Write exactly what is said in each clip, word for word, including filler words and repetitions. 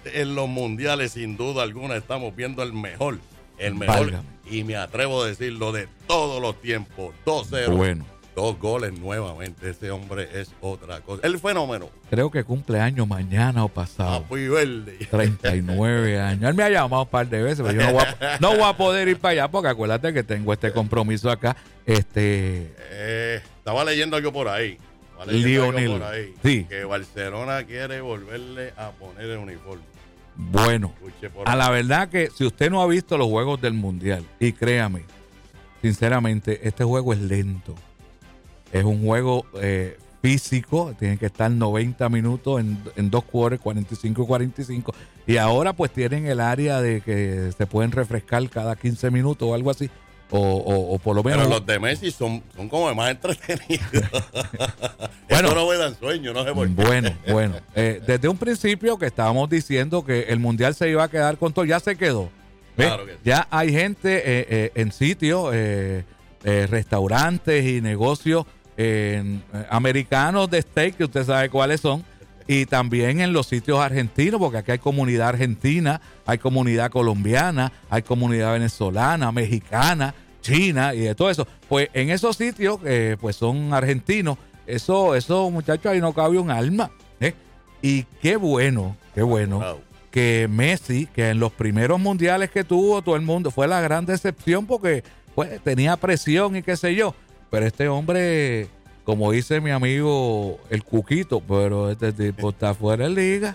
en los mundiales, sin duda alguna, estamos viendo el mejor, el mejor, Válgame. Y me atrevo a decirlo, de todos los tiempos, dos cero. Bueno. Dos goles nuevamente, ese hombre es otra cosa. El fenómeno. Creo que cumple años mañana o pasado. Papi Verde. treinta y nueve años. Él me ha llamado un par de veces, pero yo no voy, a, no voy a poder ir para allá porque acuérdate que tengo este compromiso acá. Este. Eh, estaba leyendo algo por ahí. Estaba leyendo algo por ahí. Sí. Que Barcelona quiere volverle a poner el uniforme. Bueno, a la verdad que si usted no ha visto los juegos del Mundial, y créame, sinceramente, este juego es lento. Es un juego eh, físico, tienen que estar noventa minutos en, en dos quarters, cuarenta y cinco y cuarenta y cinco. Y ahora pues tienen el área de que se pueden refrescar cada quince minutos o algo así. O, o, o por lo menos. Pero los de Messi son, son como más entretenidos. Bueno, eso no me dan sueño, no sé por qué. Bueno, bueno. Eh, desde un principio que estábamos diciendo que el Mundial se iba a quedar con todo, ya se quedó. Claro que sí. Ya hay gente eh, eh, en sitios, eh, eh, restaurantes y negocios eh, americanos de steak, que usted sabe cuáles son, y también en los sitios argentinos, porque aquí hay comunidad argentina, hay comunidad colombiana, hay comunidad venezolana, mexicana, china y de todo eso. Pues en esos sitios, eh, pues son argentinos, eso, eso muchachos, ahí no cabe un alma. ¿eh? Y qué bueno, qué bueno, wow. que Messi, que en los primeros mundiales que tuvo todo el mundo, fue la gran decepción porque pues tenía presión y qué sé yo. Pero este hombre, como dice mi amigo el Cuquito, pero este tipo está fuera de liga.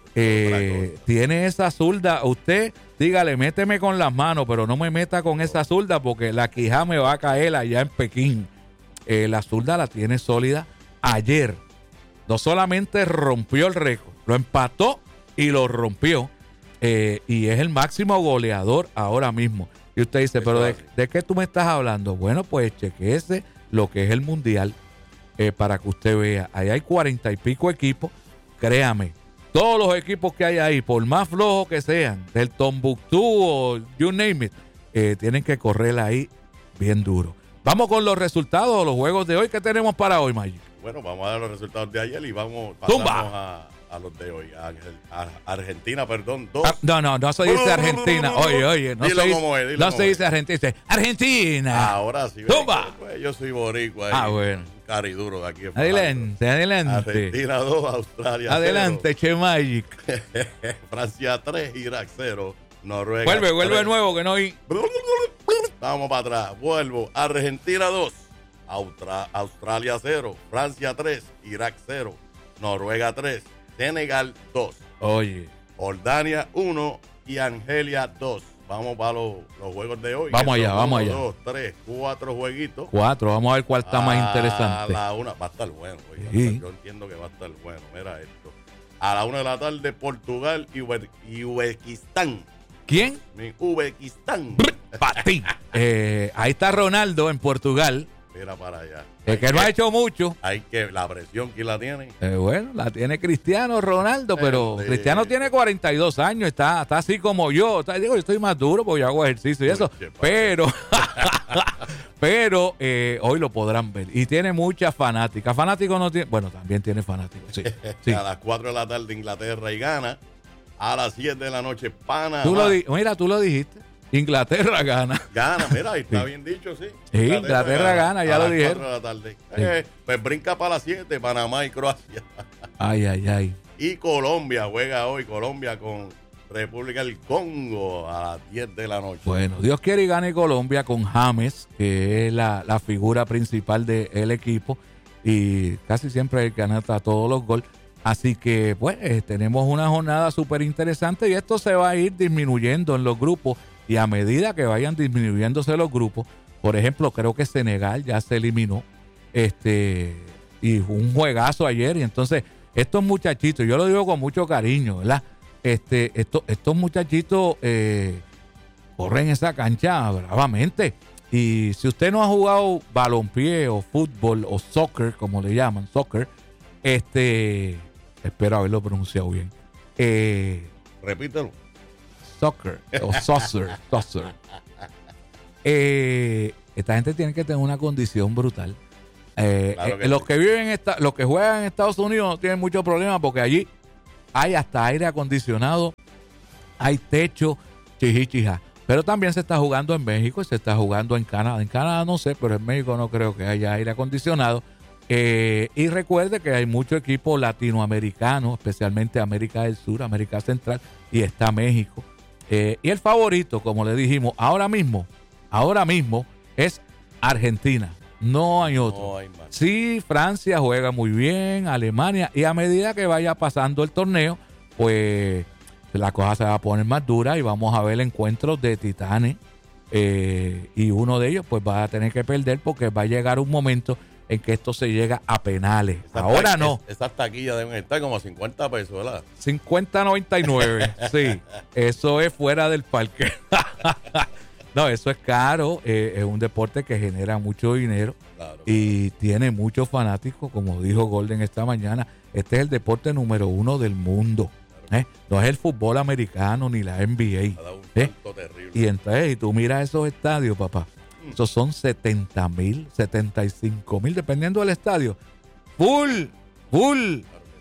Eh, tiene esa zurda. Usted, dígale, méteme con las manos, pero no me meta con esa zurda porque la quijá me va a caer allá en Pekín. Eh, la zurda la tiene sólida. Ayer no solamente rompió el récord, lo empató y lo rompió. Eh, y es el máximo goleador ahora mismo. Y usted dice, pero de, ¿de qué tú me estás hablando? Bueno, pues chequéese lo que es el Mundial eh, para que usted vea. Ahí hay cuarenta y pico equipos. Créame, todos los equipos que hay ahí, por más flojos que sean, del Tombuctú o you name it, eh, tienen que correr ahí bien duro. Vamos con los resultados de los juegos de hoy. ¿Qué tenemos para hoy, Magic? Bueno, vamos a dar los resultados de ayer y vamos a, a los de hoy. A, a Argentina, perdón, dos. Ah, no, no, no se dice Argentina. Oye, oye, no, dilo se, como dice, es, no se dice Argentina, dice Argentina. Ahora sí. ¡Tumba! Pues, yo soy boricua. Ah, bueno. Cariduro de aquí. Adelante, adelante. Argentina dos, Australia adelante, Che Magic. Francia tres, Irak cero, Noruega Vuelve, vuelve tres. de nuevo, que no oí. Vamos para atrás, vuelvo. Argentina dos, Austra- Australia cero, Francia tres, Irak cero, Noruega tres, Senegal dos. Oye. Jordania uno y Argelia dos. Vamos para los, los juegos de hoy. Vamos allá, uno, vamos allá. dos, tres, cuatro jueguitos. Cuatro, vamos a ver cuál está más interesante. A la una, va a estar bueno. Oiga, Sí. Yo entiendo que va a estar bueno. Mira esto. A la una de la tarde, Portugal y, Ube- y Uzbekistán. ¿Quién? Mi Uzbekistán. Para ti. Eh, ahí está Ronaldo en Portugal. Mira para allá. El que no ha hecho mucho. Hay que, la presión, ¿quién la tiene? Eh, bueno, la tiene Cristiano Ronaldo, pero Eh, Cristiano eh. tiene cuarenta y dos años, está, está así como yo. Está- digo, yo estoy más duro porque yo hago ejercicio y eso. Uy, qué padre. Pero, pero eh, hoy lo podrán ver. Y tiene muchas fanáticas. Fanáticos no tiene. Bueno, también tiene fanáticos. Sí, sí. A las cuatro de la tarde, Inglaterra y Ghana. A las siete de la noche, Panamá. Tú lo di- Mira, tú lo dijiste. Inglaterra gana. Gana, mira, ahí está Sí. bien dicho, sí. Sí, Inglaterra gana, ya a lo las dijeron. cuatro de la tarde. Sí. Eh, pues brinca para las siete, Panamá y Croacia. Ay, ay, ay. Y Colombia juega hoy, Colombia con República del Congo a las diez de la noche. Bueno, Dios quiere y gane Colombia con James, que es la, la figura principal del equipo y casi siempre el que anota todos los goles. Así que, pues, eh, tenemos una jornada súper interesante y esto se va a ir disminuyendo en los grupos y a medida que vayan disminuyéndose los grupos, por ejemplo, creo que Senegal ya se eliminó este y fue un juegazo ayer y entonces estos muchachitos, yo lo digo con mucho cariño, ¿verdad? Este, estos, estos muchachitos eh, corren esa cancha bravamente. Y si usted no ha jugado balompié o fútbol o soccer, como le llaman, soccer, este, espero haberlo pronunciado bien. Eh, Repítelo. soccer o soccer, soccer. Eh, esta gente tiene que tener una condición brutal. Eh, Claro que eh, los sí. que viven en esta, los que juegan en Estados Unidos no tienen mucho problema porque allí hay hasta aire acondicionado hay techo, chijichija. Pero también se está jugando en México y se está jugando en Canadá. En Canadá no sé, pero en México no creo que haya aire acondicionado. Eh, y recuerde que hay mucho equipo latinoamericano, especialmente América del Sur, América Central, y está México. Eh, y el favorito, como le dijimos, ahora mismo, ahora mismo es Argentina. No hay otro. No hay más. Sí, Francia juega muy bien, Alemania, y a medida que vaya pasando el torneo, pues la cosa se va a poner más dura y vamos a ver encuentros de titanes. Eh, y uno de ellos, pues va a tener que perder porque va a llegar un momento en que esto se llega a penales. Esa Ahora ta- no. es- Esas taquillas deben estar como cincuenta pesos, ¿verdad? cincuenta noventa y nueve. Sí, eso es fuera del parque. No, eso es caro. Eh, es un deporte que genera mucho dinero Claro. y tiene muchos fanáticos. Como dijo Golden esta mañana, este es el deporte número uno del mundo. ¿eh? No es el fútbol americano ni la N B Ha A. dado un ¿eh? salto terrible. Y entonces, y tú miras esos estadios, papá. Esos son setenta mil, setenta y cinco mil, dependiendo del estadio. Full, full.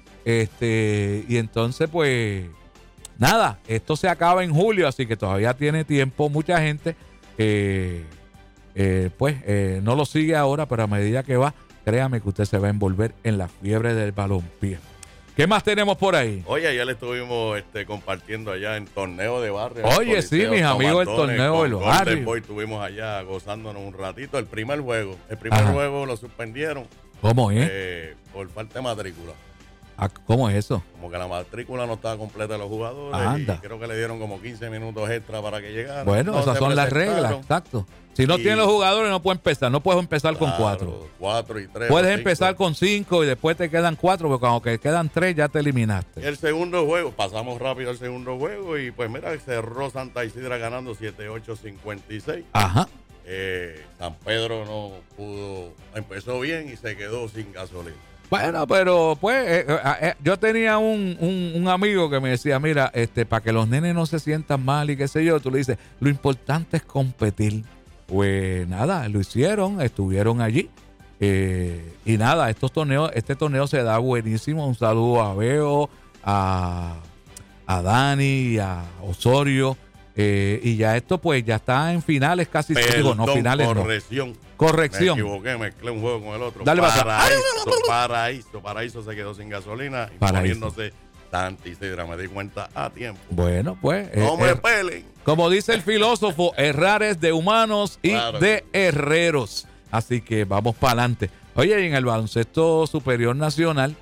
Este, y entonces, pues, nada, esto se acaba en julio, así que todavía tiene tiempo. Mucha gente, eh, eh, pues, eh, no lo sigue ahora, pero a medida que va, créame que usted se va a envolver en la fiebre del balompié. ¿Qué más tenemos por ahí? Oye, ayer le estuvimos este, compartiendo allá en torneo de barrio. Oye, sí, mis amigos del torneo de los barrios. Hoy estuvimos allá gozándonos un ratito. El primer juego, el primer Ajá. juego lo suspendieron ¿Cómo es? eh, por falta de matrícula. Ah, ¿Cómo es eso? Como que la matrícula no estaba completa de los jugadores. Anda. Y creo que le dieron como quince minutos extra para que llegaran. Bueno, No esas se son las presentaron. reglas, exacto. Si no Y- tienen los jugadores, no puede empezar. No puedes empezar con Claro, cuatro. Cuatro y tres. Puedes o cinco. empezar con cinco y después te quedan cuatro, porque cuando que quedan tres ya te eliminaste. El segundo juego, pasamos rápido al segundo juego y pues mira, cerró Santa Isidra ganando siete ocho cincuenta y seis. Ajá. Eh, San Pedro no pudo, empezó bien y se quedó sin gasolina. Bueno, pero pues eh, eh, eh, yo tenía un, un, un amigo que me decía, mira, este, para que los nenes no se sientan mal y qué sé yo, tú le dices, lo importante es competir. Pues nada, lo hicieron, estuvieron allí. Eh, y nada, estos torneos, este torneo se da buenísimo. Un saludo a Beo, a, a Dani, a Osorio. Eh, y ya esto pues ya está en finales casi. Digo, no, Perdón, finales no. corrección. Corrección. Me equivoqué, mezclé un juego con el otro. Dale para atrás. Paraíso, Paraíso, Paraíso se quedó sin gasolina y Paraíso. poniéndose Santa Isidra. Me di cuenta a tiempo. Bueno, pues. eh, No me eh, pelen. Como dice el filósofo, errar es de humanos y Claro de que sí. herreros. Así que vamos para adelante. Oye, y en el baloncesto superior nacional,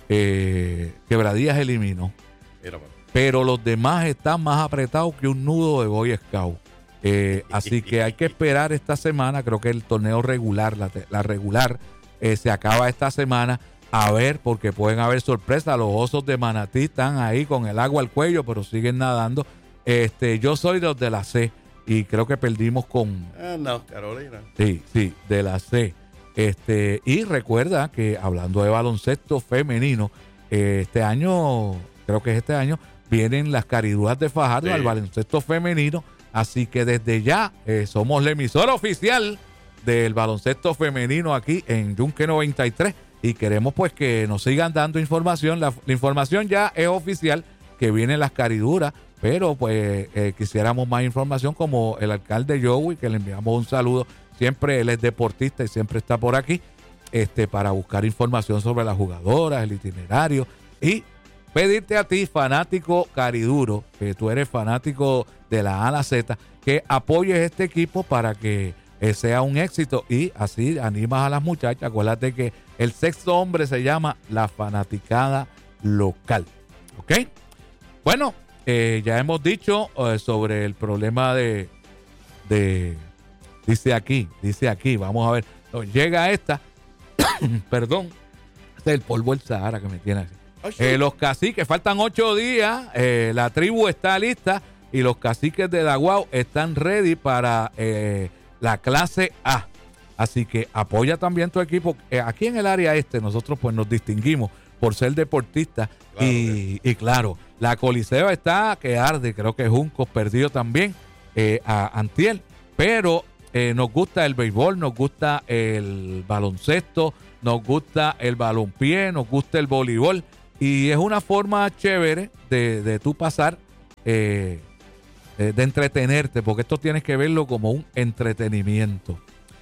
eh, Quebradillas eliminó. Mira, pues. Pero los demás están más apretados que un nudo de Boy Scout. Eh, así que hay que esperar esta semana. Creo que el torneo regular, la, te- la regular, eh, se acaba esta semana. A ver, porque pueden haber sorpresas. Los osos de Manatí están ahí con el agua al cuello, pero siguen nadando. Este, yo soy de los de la C y creo que perdimos con... Ah, no, Carolina. Sí, sí, de la C. Este, y recuerda que hablando de baloncesto femenino, eh, este año, creo que es este año, vienen las cariduras de Fajardo Sí. al baloncesto femenino. Así que desde ya eh, somos la emisora oficial del baloncesto femenino aquí en Yunque noventa y tres. Y queremos pues que nos sigan dando información. La, la información ya es oficial, que vienen las cariduras, pero pues eh, quisiéramos más información, como el alcalde Joey, que le enviamos un saludo. Siempre él es deportista y siempre está por aquí este, para buscar información sobre las jugadoras, el itinerario, y pedirte a ti, fanático cariduro, que tú eres fanático de la A a la Z, que apoyes este equipo para que eh, sea un éxito y así animas a las muchachas. Acuérdate que el sexto hombre se llama la fanaticada local. ¿Ok? Bueno, eh, ya hemos dicho eh, sobre el problema de, de... Dice aquí, dice aquí, vamos a ver. No, llega esta, perdón, este es el polvo del Sahara que me tiene así. Ay, sí. Eh, los caciques, faltan ocho días, eh, la tribu está lista y los caciques de Daguao están ready para eh, la clase A. Así que apoya también tu equipo. Eh, aquí en el área este nosotros pues nos distinguimos por ser deportistas. Claro y, y claro, la Coliseo está que arde, creo que Juncos perdió también eh, a Antiel, pero eh, nos gusta el béisbol, nos gusta el baloncesto, nos gusta el balompié, nos gusta el voleibol y es una forma chévere de, de tú pasar eh, eh, de entretenerte, porque esto tienes que verlo como un entretenimiento.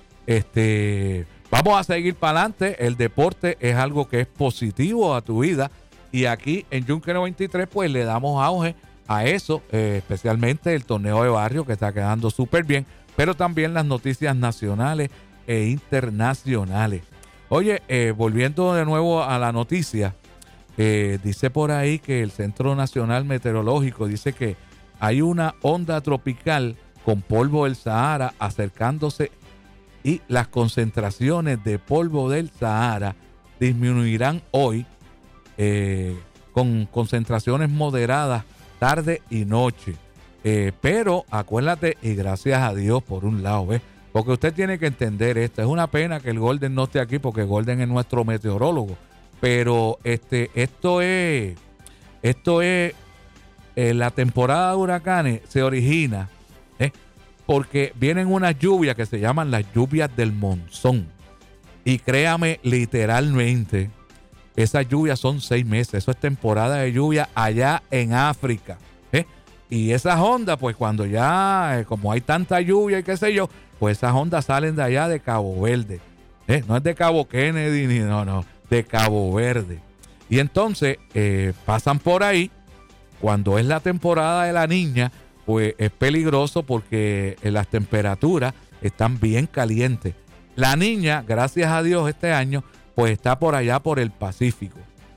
Este, vamos a seguir para adelante. El deporte es algo que es positivo a tu vida y aquí en Yunque noventa y tres pues le damos auge a eso, eh, especialmente el torneo de barrio que está quedando súper bien, pero también las noticias nacionales e internacionales. Oye, eh, volviendo de nuevo a la noticia, eh, dice por ahí que el Centro Nacional Meteorológico dice que hay una onda tropical con polvo del Sahara acercándose y las concentraciones de polvo del Sahara disminuirán hoy eh, con concentraciones moderadas tarde y noche. Eh, pero acuérdate, y gracias a Dios por un lado, ¿ves? Porque usted tiene que entender esto. Es una pena que el Golden no esté aquí porque Golden es nuestro meteorólogo. Pero este, esto es, esto es, eh, la temporada de huracanes se origina ¿eh? porque vienen unas lluvias que se llaman las lluvias del monzón. Y créame, literalmente, esas lluvias son seis meses. Eso es temporada de lluvia allá en África. ¿eh? Y esas ondas, pues cuando ya, eh, como hay tanta lluvia y qué sé yo, pues esas ondas salen de allá de Cabo Verde. ¿eh? No es de Cabo Kennedy, ni no, no, de Cabo Verde. Y entonces eh, pasan por ahí. Cuando es la temporada de la niña, pues es peligroso porque eh, las temperaturas están bien calientes. La niña, gracias a Dios, este año, pues está por allá por el Pacífico.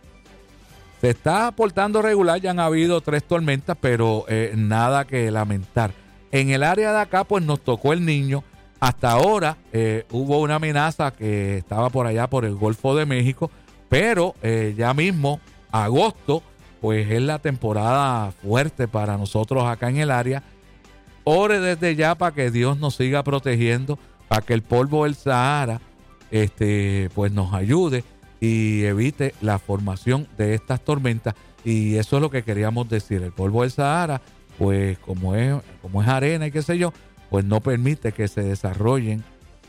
Se está portando regular, ya han habido tres tormentas, pero eh, nada que lamentar. En el área de acá, pues nos tocó el Niño. Hasta ahora eh, hubo una amenaza que estaba por allá por el Golfo de México, pero eh, ya mismo, agosto, pues es la temporada fuerte para nosotros acá en el área. Ore desde ya para que Dios nos siga protegiendo, para que el polvo del Sahara este, pues nos ayude y evite la formación de estas tormentas. Y eso es lo que queríamos decir. El polvo del Sahara, pues como es, como es arena y qué sé yo, pues no permite que se desarrollen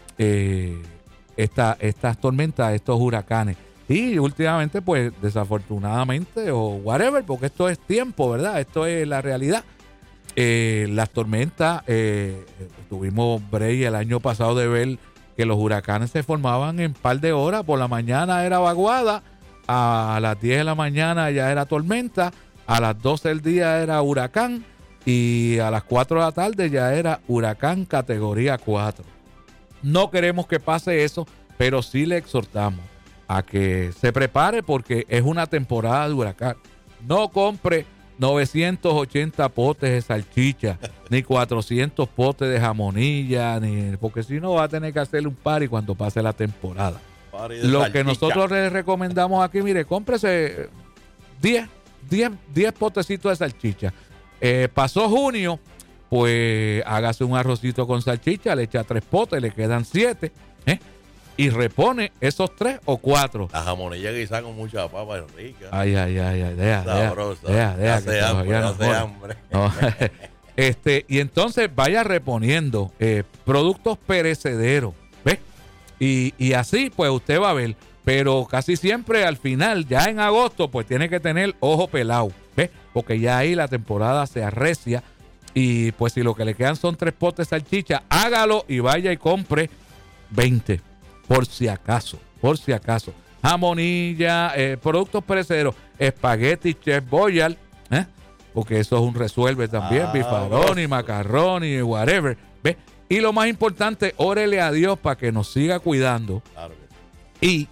eh, esta, estas tormentas, estos huracanes. Y últimamente, pues desafortunadamente o whatever, porque esto es tiempo, ¿verdad? Esto es la realidad. Eh, las tormentas, eh, tuvimos break el año pasado de ver que los huracanes se formaban en un par de horas. Por la mañana era vaguada, a las diez de la mañana ya era tormenta, a las doce del día era huracán y a las cuatro de la tarde ya era huracán categoría cuatro. No queremos que pase eso, pero sí le exhortamos a que se prepare porque es una temporada de huracán. No compre novecientos ochenta potes de salchicha, ni cuatrocientos potes de jamonilla, ni, porque si no va a tener que hacerle un party cuando pase la temporada. Lo salchicha que nosotros le recomendamos aquí, mire, cómprese diez, diez, diez potecitos de salchicha. Eh, pasó junio, pues hágase un arrocito con salchicha, le echa tres potes, le quedan siete, ¿eh? Y repone esos tres o cuatro. La jamonilla quizá con mucha papa rica. Ay, ay, ay, ay, deja, sabrosa. Deja, deja, hace hambre, hace hambre. No. Este, y entonces vaya reponiendo eh, productos perecederos, ¿ves? Y, y así, pues usted va a ver. Pero casi siempre al final, ya en agosto, pues tiene que tener ojo pelado, ¿ves? Porque ya ahí la temporada se arrecia. Y pues si lo que le quedan son tres potes de salchicha, hágalo y vaya y compre veinte. Por si acaso, por si acaso. Jamonilla, eh, productos perecederos, espagueti, Chef Boyardee, ¿eh? Porque eso es un resuelve también, ah, bifaroni, macarroni, whatever, ¿ves? Y lo más importante, órele a Dios para que nos siga cuidando. Claro. Y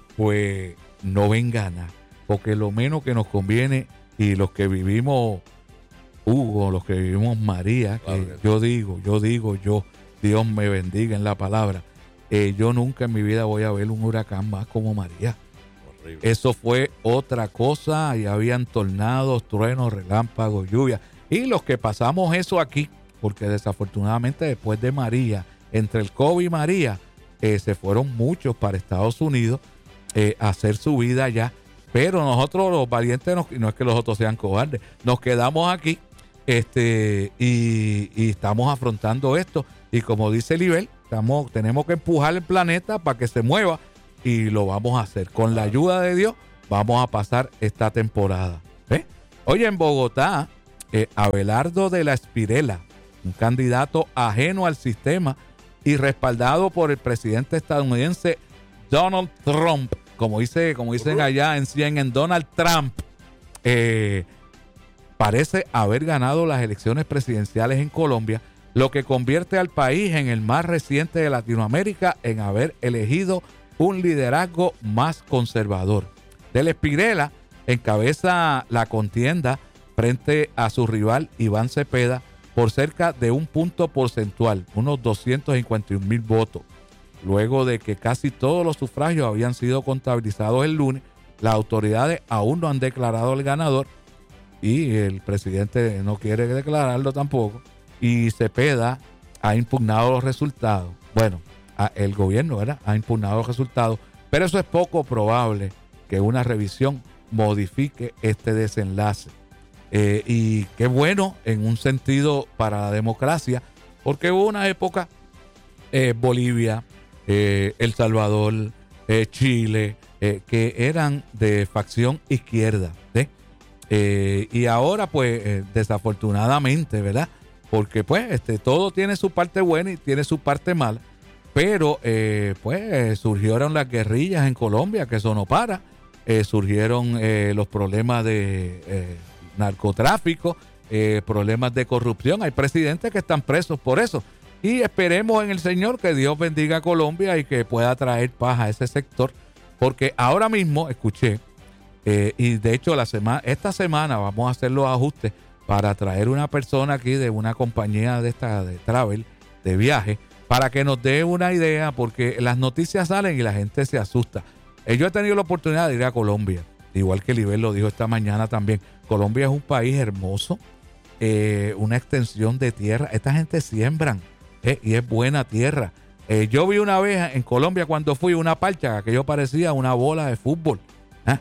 pues no venga nada, porque lo menos que nos conviene, y los que vivimos Hugo, los que vivimos María, que claro que yo sí. digo, yo digo, yo, Dios me bendiga en la palabra. Eh, yo nunca en mi vida voy a ver un huracán más como María. Horrible. Eso fue otra cosa. Y habían tornados, truenos, relámpagos, lluvia. Y los que pasamos eso aquí, porque desafortunadamente después de María, entre el COVID y María, eh, se fueron muchos para Estados Unidos eh, a hacer su vida allá. Pero nosotros los valientes, nos, no es que los otros sean cobardes, nos quedamos aquí este, y, y estamos afrontando esto. Y como dice Libel, Estamos, tenemos que empujar el planeta para que se mueva y lo vamos a hacer. Con la ayuda de Dios vamos a pasar esta temporada. ¿Eh? Oye, en Bogotá eh, Abelardo de la Espriella, un candidato ajeno al sistema y respaldado por el presidente estadounidense Donald Trump, como dice, como dicen allá en cien, en Donald Trump, eh, parece haber ganado las elecciones presidenciales en Colombia, lo que convierte al país en el más reciente de Latinoamérica en haber elegido un liderazgo más conservador. De la Espriella encabeza la contienda frente a su rival Iván Cepeda por cerca de un punto porcentual, unos doscientos cincuenta y un mil votos. Luego de que casi todos los sufragios habían sido contabilizados el lunes, las autoridades aún no han declarado el ganador y el presidente no quiere declararlo tampoco. Y Cepeda ha impugnado los resultados. Bueno, el gobierno, ¿verdad?, ha impugnado los resultados, pero eso es poco probable que una revisión modifique este desenlace. Eh, y qué bueno en un sentido para la democracia, porque hubo una época, eh, Bolivia, eh, El Salvador, eh, Chile, eh, que eran de facción izquierda, ¿sí? Eh, y ahora, pues, eh, desafortunadamente, ¿verdad?, porque pues este, todo tiene su parte buena y tiene su parte mala, pero eh, pues surgieron las guerrillas en Colombia, que eso no para, eh, surgieron eh, los problemas de eh, narcotráfico, eh, problemas de corrupción, hay presidentes que están presos por eso, y esperemos en el Señor que Dios bendiga a Colombia y que pueda traer paz a ese sector, porque ahora mismo escuché, eh, y de hecho la semana, esta semana vamos a hacer los ajustes para traer una persona aquí de una compañía de esta de travel, de viaje, para que nos dé una idea, porque las noticias salen y la gente se asusta. Eh, yo he tenido la oportunidad de ir a Colombia, igual que Libel lo dijo esta mañana también. Colombia es un país hermoso, eh, una extensión de tierra. Esta gente siembran eh, y es buena tierra. Eh, yo vi una vez en Colombia cuando fui una parcha que yo parecía una bola de fútbol. ¿eh?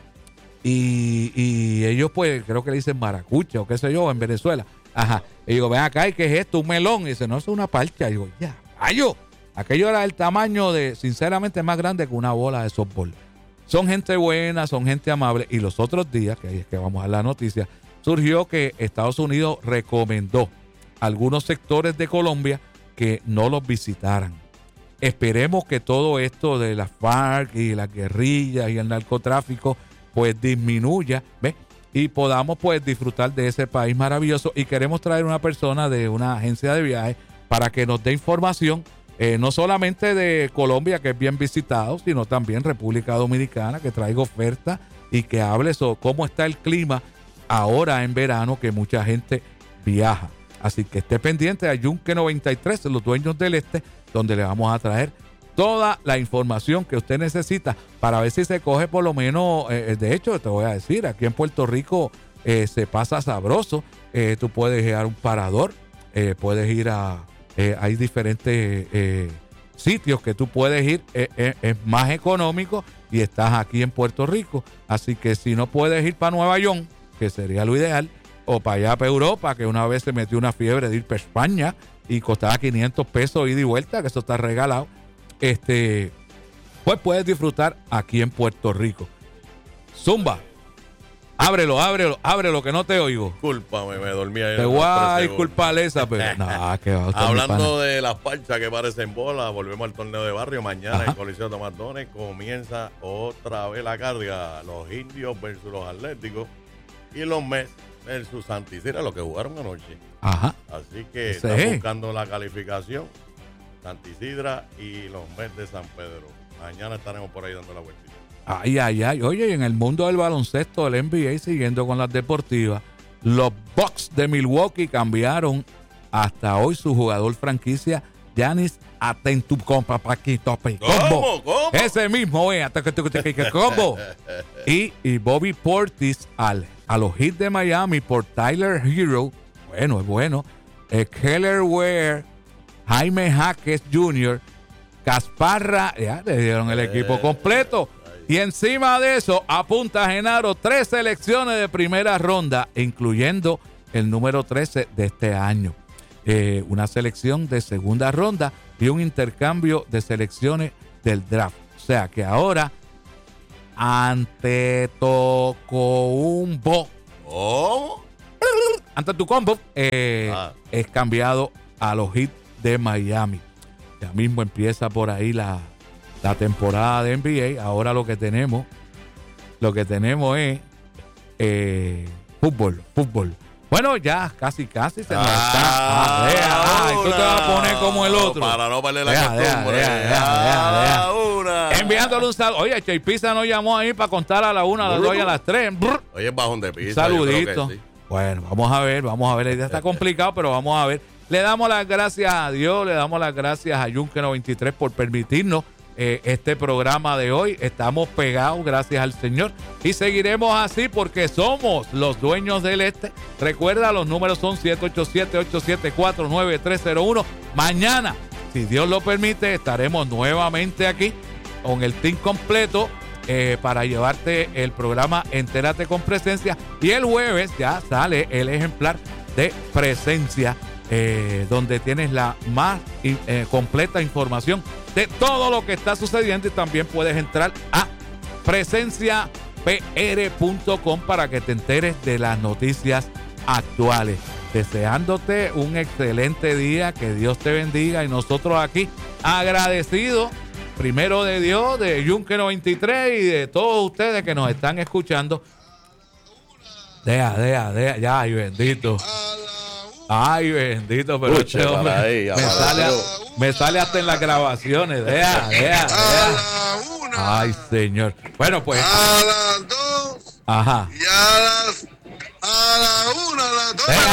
Y, y ellos pues creo que le dicen maracucha o qué sé yo en Venezuela. Ajá. Y digo, ven acá, ¿y qué es esto? Un melón. Y dice, no, eso es una parcha. Y digo, ya, rayo. Aquello era el tamaño de, sinceramente, más grande que una bola de softball. Son gente buena, son gente amable. Y los otros días, que ahí es que vamos a la noticia, surgió que Estados Unidos recomendó a algunos sectores de Colombia que no los visitaran. Esperemos que todo esto de las FARC y las guerrillas y el narcotráfico pues disminuya, ¿ves? Y podamos pues disfrutar de ese país maravilloso. Y queremos traer una persona de una agencia de viajes para que nos dé información, eh, no solamente de Colombia, que es bien visitado, sino también República Dominicana, que traiga ofertas y que hable sobre cómo está el clima ahora en verano, que mucha gente viaja. Así que esté pendiente a Yunque noventa y tres, los dueños del este, donde le vamos a traer toda la información que usted necesita para ver si se coge por lo menos, eh, de hecho te voy a decir, aquí en Puerto Rico eh, se pasa sabroso, eh, tú puedes ir a un parador, eh, puedes ir a, eh, hay diferentes eh, sitios que tú puedes ir, eh, eh, es más económico y estás aquí en Puerto Rico, así que si no puedes ir para Nueva York, que sería lo ideal, o para allá, para Europa, que una vez se metió una fiebre de ir para España y costaba quinientos pesos ida y vuelta, que eso está regalado, este, pues puedes disfrutar aquí en Puerto Rico. Zumba, ábrelo, ábrelo, ábrelo, que no te oigo. Discúlpame, me dormí ahí. Te voy a disculpar esa, pero no, que va, hablando de las parchas que parecen bolas, volvemos al torneo de barrio. Mañana Ajá. en el Coliseo Tomás Dones comienza otra vez la carga. Los indios versus los atléticos y los Mets versus Santa Isidra, lo que jugaron anoche. Ajá. Así que Sí. están buscando la calificación. Santa Isidra y los Mets de San Pedro. Mañana estaremos por ahí dando la vueltita. Ay, ay, ay. Oye, y en el mundo del baloncesto, del N B A, siguiendo con las deportivas, los Bucks de Milwaukee cambiaron hasta hoy su jugador franquicia, Giannis Antetokounmpo. ¿Cómo? ¿Cómo? Ese mismo, eh. ¿Cómo? Y, y Bobby Portis al, a los Heat de Miami por Tyler Hero. Bueno, es bueno. Eh, Keller Ware, Jaime Jaques junior, Casparra, ya le dieron el equipo completo. Y encima de eso, apunta Genaro tres selecciones de primera ronda, incluyendo el número trece de este año. Eh, una selección de segunda ronda y un intercambio de selecciones del draft. O sea que ahora, Antetokounmpo ¿Cómo? Antetokounmpo eh, Ah. es cambiado a los Heat de Miami. Ya mismo empieza por ahí la, la temporada de N B A. Ahora lo que tenemos, lo que tenemos es eh, fútbol, fútbol. Bueno, ya casi, casi se nos Ah, está. Ah, deja, ay, tú te vas a poner como el otro. Para no perder la Deja, deja, costumbre. deja, deja, deja, deja. Ah, una. Enviándole un saludo. Oye, Chay Pizza nos llamó ahí para contar a la una, a las dos y a las tres. Brr. Oye, es bajón de pizza. Saludito. yo creo que sí. Bueno, vamos a ver, vamos a ver. Ya está complicado, pero vamos a ver. Le damos las gracias a Dios, le damos las gracias a Yunque noventa y tres por permitirnos eh, este programa de hoy. Estamos pegados, gracias al Señor. Y seguiremos así porque somos los dueños del este. Recuerda, los números son siete ocho siete, ocho siete cuatro, nueve tres cero uno. Mañana, si Dios lo permite, estaremos nuevamente aquí con el team completo. Eh, para llevarte el programa Entérate con Presencia, y el jueves ya sale el ejemplar de Presencia, eh, donde tienes la más eh, completa información de todo lo que está sucediendo, y también puedes entrar a presencia p r punto com para que te enteres de las noticias actuales. Deseándote un excelente día, que Dios te bendiga, y nosotros aquí agradecidos primero de Dios, de Yunque noventa y tres y de todos ustedes que nos están escuchando. Deja, deja, deja, ya, ay bendito. Ay bendito, pero Escuche, este hombre para ahí, me, para sale, ahí. me sale hasta en las grabaciones. Deja, deja, deja. Ay, señor. Bueno, pues. A las dos Ajá. y a las a la una, a las dos. Deja.